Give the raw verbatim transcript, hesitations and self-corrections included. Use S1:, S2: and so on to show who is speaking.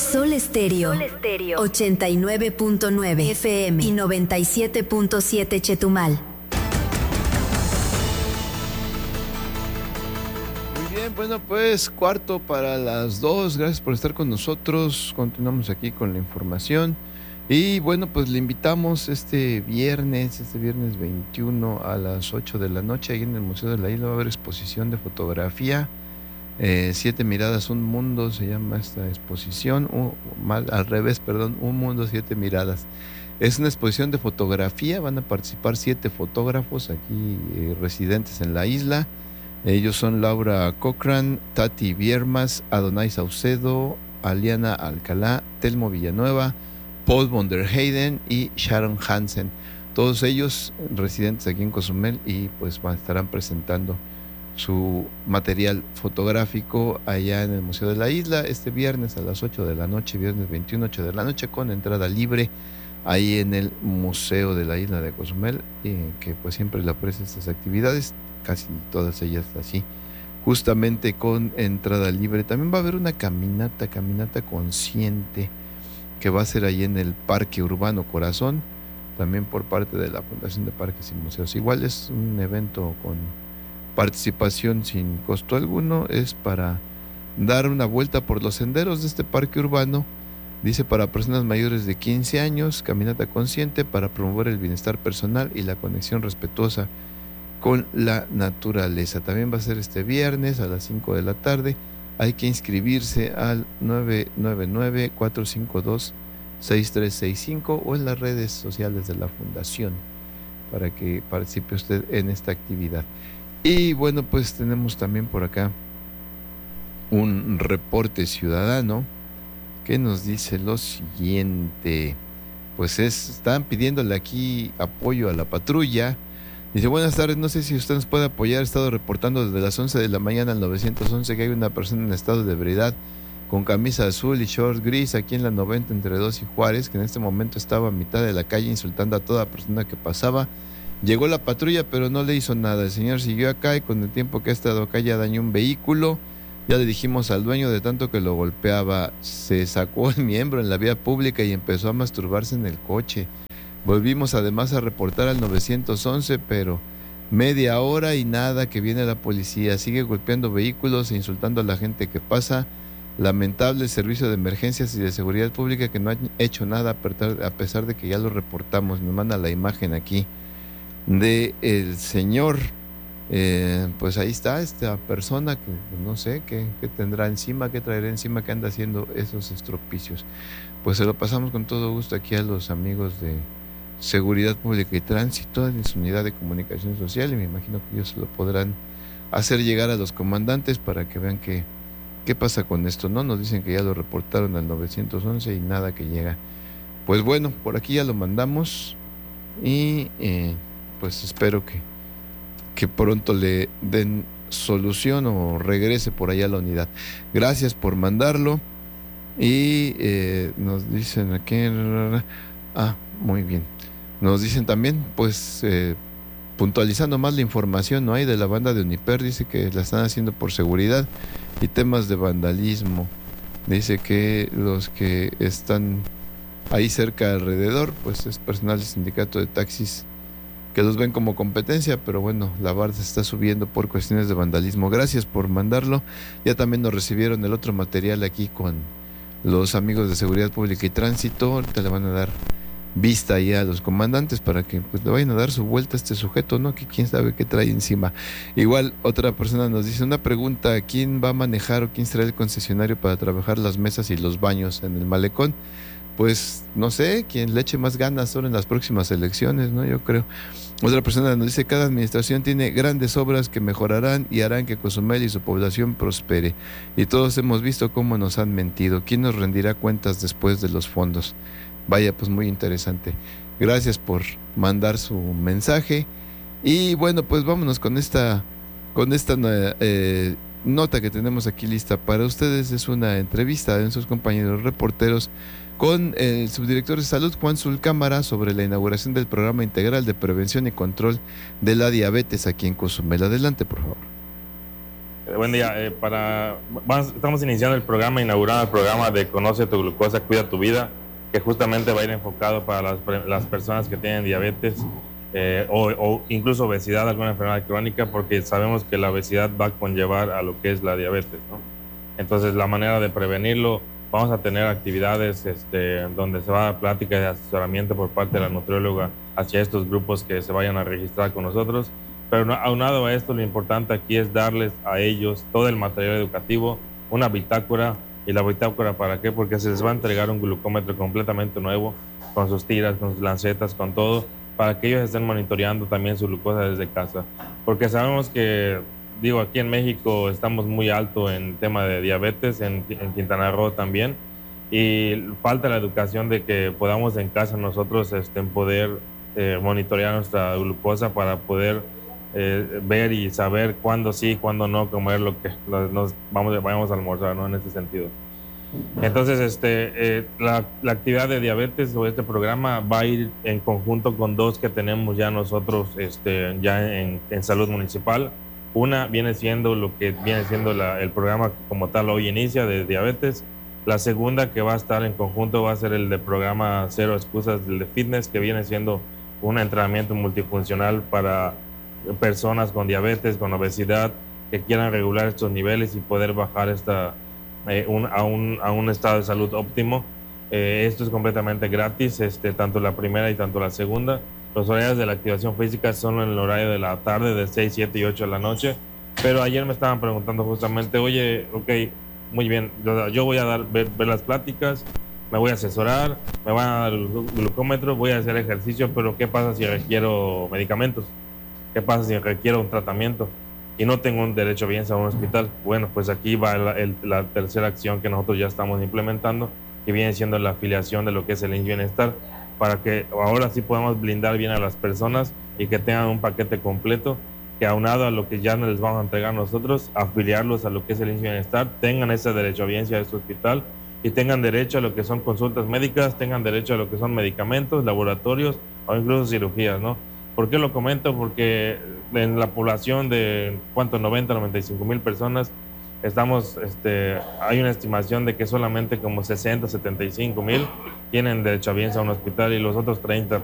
S1: Sol Estéreo, Sol Estéreo, ochenta y nueve punto nueve F M y noventa y siete punto siete Chetumal.
S2: Muy bien, bueno, pues cuarto para las dos. Gracias por estar con nosotros. Continuamos aquí con la información. Y bueno, pues le invitamos este viernes, este viernes veintiuno a las ocho de la noche, ahí en el Museo de la Isla va a haber exposición de fotografía. Eh, siete miradas, un mundo se llama esta exposición, uh, mal, al revés, perdón, un mundo, siete miradas. Es una exposición de fotografía, van a participar siete fotógrafos aquí eh, residentes en la isla. Ellos son Laura Cochran, Tati Viermas, Adonai Saucedo, Aliana Alcalá, Telmo Villanueva, Paul von der Heyden y Sharon Hansen. Todos ellos residentes aquí en Cozumel y pues van, estarán presentando su material fotográfico allá en el Museo de la Isla este viernes a las ocho de la noche, viernes veintiuno, ocho de la noche, con entrada libre ahí en el Museo de la Isla de Cozumel, eh, que pues siempre le ofrece estas actividades, casi todas ellas así, justamente con entrada libre. También va a haber una caminata, caminata consciente, que va a ser ahí en el Parque Urbano Corazón, también por parte de la Fundación de Parques y Museos. Igual es un evento con participación sin costo alguno, es para dar una vuelta por los senderos de este parque urbano, dice para personas mayores de quince años, caminata consciente para promover el bienestar personal y la conexión respetuosa con la naturaleza. También va a ser este viernes a las cinco de la tarde, hay que inscribirse al nueve nueve nueve, cuatro cinco dos, seis tres seis cinco o en las redes sociales de la Fundación para que participe usted en esta actividad. Y bueno, pues tenemos también por acá un reporte ciudadano que nos dice lo siguiente. Pues es, están pidiéndole aquí apoyo a la patrulla. Dice, buenas tardes, no sé si usted nos puede apoyar. He estado reportando desde las once de la mañana al nueve once que hay una persona en estado de ebriedad con camisa azul y short gris aquí en la noventa entre dos y Juárez, que en este momento estaba a mitad de la calle insultando a toda persona que pasaba. Llegó la patrulla, pero no le hizo nada. El señor siguió acá y con el tiempo que ha estado acá ya dañó un vehículo. Ya le dijimos al dueño de tanto que lo golpeaba. Se sacó el miembro en la vía pública y empezó a masturbarse en el coche. Volvimos además a reportar al nueve once, pero media hora y nada que viene la policía. Sigue golpeando vehículos e insultando a la gente que pasa. Lamentable el servicio de emergencias y de seguridad pública que no ha hecho nada a pesar de que ya lo reportamos. Me manda la imagen aquí de el señor, eh, pues ahí está esta persona que no sé qué, qué tendrá encima, qué traerá encima, que anda haciendo esos estropicios. Pues se lo pasamos con todo gusto aquí a los amigos de Seguridad Pública y Tránsito en su unidad de comunicación social, y me imagino que ellos lo podrán hacer llegar a los comandantes para que vean qué, qué pasa con esto, ¿no? Nos dicen que ya lo reportaron al nueve once y nada que llega. Pues bueno, por aquí ya lo mandamos y eh, pues espero que, que pronto le den solución o regrese por allá a la unidad. Gracias por mandarlo. Y eh, nos dicen aquí, ah, muy bien, nos dicen también, pues eh, puntualizando más la información, ¿no? Hay de la banda de Uniper, dice que la están haciendo por seguridad y temas de vandalismo. Dice que los que están ahí cerca alrededor, pues es personal del sindicato de taxis que los ven como competencia, pero bueno, la barra se está subiendo por cuestiones de vandalismo. Gracias por mandarlo. Ya también nos recibieron el otro material aquí con los amigos de Seguridad Pública y Tránsito. Ahorita le van a dar vista ahí a los comandantes para que pues le vayan a dar su vuelta a este sujeto, ¿no? Que quién sabe qué trae encima. Igual otra persona nos dice una pregunta: ¿quién va a manejar o quién será el concesionario para trabajar las mesas y los baños en el malecón? Pues no sé, quien le eche más ganas ahora en las próximas elecciones, ¿no? Yo creo. Otra persona nos dice: cada administración tiene grandes obras que mejorarán y harán que Cozumel y su población prospere. Y todos hemos visto cómo nos han mentido. ¿Quién nos rendirá cuentas después de los fondos? Vaya, pues muy interesante. Gracias por mandar su mensaje. Y bueno, pues vámonos con esta, con esta eh, nota que tenemos aquí lista para ustedes. Es una entrevista de sus compañeros reporteros con el subdirector de Salud, Juan Zulcámara, sobre la inauguración del Programa Integral de Prevención y Control de la Diabetes aquí en Cozumel. Adelante, por favor.
S3: Buen día. Eh, para, vamos, estamos iniciando el programa, inaugurando el programa de Conoce tu glucosa, cuida tu vida, que justamente va a ir enfocado para las, las personas que tienen diabetes eh, o, o incluso obesidad, alguna enfermedad crónica, porque sabemos que la obesidad va a conllevar a lo que es la diabetes, ¿no? Entonces, la manera de prevenirlo, vamos a tener actividades este, donde se va a dar plática de asesoramiento por parte de la nutrióloga hacia estos grupos que se vayan a registrar con nosotros. Pero aunado a esto, lo importante aquí es darles a ellos todo el material educativo, una bitácora. ¿Y la bitácora para qué? Porque se les va a entregar un glucómetro completamente nuevo, con sus tiras, con sus lancetas, con todo, para que ellos estén monitoreando también su glucosa desde casa. Porque sabemos que, digo, aquí en México estamos muy alto en tema de diabetes, en, en Quintana Roo también, y falta la educación de que podamos en casa nosotros este, poder eh, monitorear nuestra glucosa para poder Eh, ver y saber cuándo sí, cuándo no comer lo que nos vamos, vayamos a almorzar, ¿no? En este sentido. Entonces, este, eh, la, la actividad de diabetes o este programa va a ir en conjunto con dos que tenemos ya nosotros este, ya en, en salud municipal. Una viene siendo lo que viene siendo la, el programa como tal hoy inicia de diabetes. La segunda que va a estar en conjunto va a ser el de programa Cero Excusas, el de fitness, que viene siendo un entrenamiento multifuncional para personas con diabetes, con obesidad, que quieran regular estos niveles y poder bajar esta, eh, un, a, un, a un estado de salud óptimo. Eh, esto es completamente gratis, este, tanto la primera y tanto la segunda. Los horarios de la activación física son en el horario de la tarde, de seis, siete y ocho de la noche. Pero ayer me estaban preguntando justamente, oye, ok, muy bien, yo, yo voy a dar, ver, ver las pláticas, me voy a asesorar, me van a dar el glucómetro, voy a hacer ejercicio, pero ¿qué pasa si requiero medicamentos? ¿Qué pasa si requiero un tratamiento y no tengo un derecho a bienes a un hospital? Bueno, pues aquí va la, el, la tercera acción que nosotros ya estamos implementando, que viene siendo la afiliación de lo que es el I M S S Bienestar, para que ahora sí podamos blindar bien a las personas y que tengan un paquete completo, que aunado a lo que ya les vamos a entregar nosotros, afiliarlos a lo que es el I M S S Bienestar, tengan ese derecho a bienes a este hospital y tengan derecho a lo que son consultas médicas, tengan derecho a lo que son medicamentos, laboratorios o incluso cirugías, ¿no? ¿Por qué lo comento? Porque en la población de, ¿cuánto? noventa, noventa y cinco mil personas, estamos, este, hay una estimación de que solamente como sesenta, setenta y cinco mil tienen derecho a bienes a un hospital y los otros treinta